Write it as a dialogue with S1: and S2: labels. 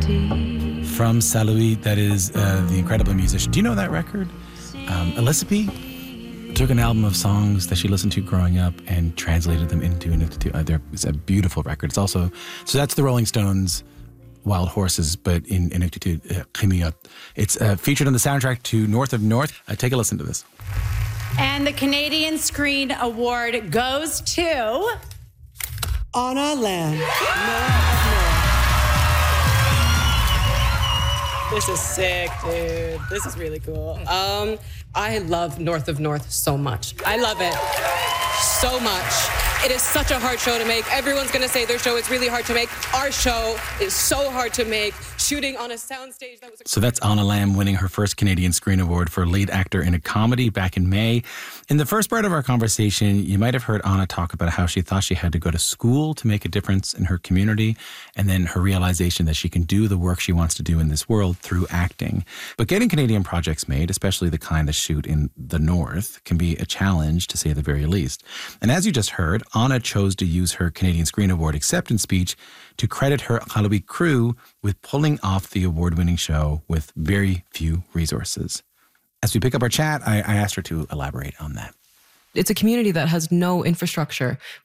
S1: From Saint-Louis, that is the incredible musician. Do you know that record? Elisapie took an album of songs that she listened to growing up and translated them into it's a beautiful record. It's also, so that's the Rolling Stones' Wild Horses, but in Khimiyot. It's featured on the soundtrack to North of North. Take a listen to this.
S2: And the Canadian Screen Award goes to
S3: Anna Lamb.
S4: This is sick, dude. This is really cool. I love North of North so much. I love it so much. It is such a hard show to make. Everyone's gonna say their show is really hard to make. Our show is so hard to make. Shooting on a soundstage that was...
S1: So that's Anna Lamb winning her first Canadian Screen Award for lead actor in a comedy back in May. In the first part of our conversation, you might have heard Anna talk about how she thought she had to go to school to make a difference in her community, and then her realization that she can do the work she wants to do in this world through acting. But getting Canadian projects made, especially the kind that shoot in the North, can be a challenge, to say the very least. And as you just heard, Anna chose to use her Canadian Screen Award acceptance speech to credit her Qalubi crew with pulling off the award-winning show with very few resources. As we pick up our chat, I asked her to elaborate on that.
S5: It's a community that has no infrastructure.